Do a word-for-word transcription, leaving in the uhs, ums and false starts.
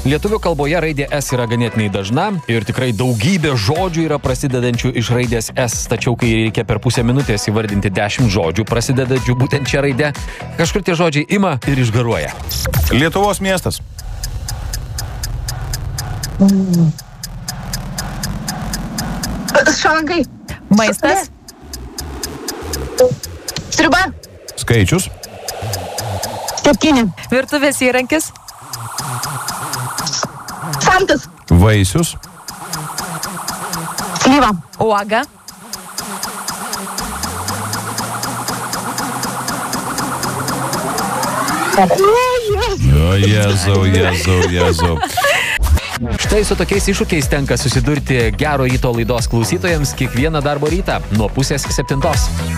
Lietuvių kalboje raidė S yra ganėtinai dažna ir tikrai daugybė žodžių yra prasidedančių iš raidės S. Tačiau, kai reikia per pusę minutės įvardinti dešimt žodžių prasidedančių būtent čia raidė, kažkur tie žodžiai ima ir išgaruoja. Lietuvos miestas. Mm. Šalangai. Maistas. Sriuba. Skaičius. Septyni. Virtuvės įrankis. Samtas. Vaisius. Slyva. Uoga. O Jėzau, Jėzau, Jėzau. Štai su tokiais iššūkiais tenka susidurti Gero ryto laidos klausytojams kiekvieną darbo rytą nuo pusės septintos.